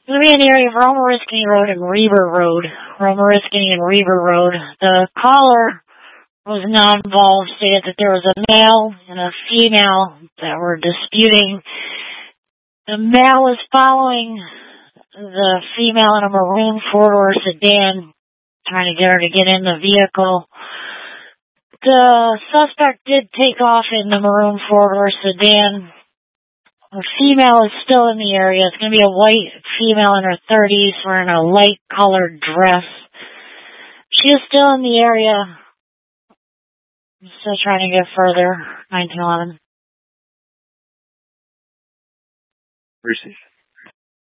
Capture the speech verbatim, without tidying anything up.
It's going to be in the area of Romariskany Road and Reber Road. Romariskany and Reber Road. The caller was not involved, stated that there was a male and a female that were disputing. The male was following the female in a maroon four-door sedan, trying to get her to get in the vehicle. The suspect did take off in the maroon four-door sedan. The female is still in the area. It's going to be a white female in her thirties wearing a light-colored dress. She is still in the area. I'm still trying to get further. nineteen eleven. Receive.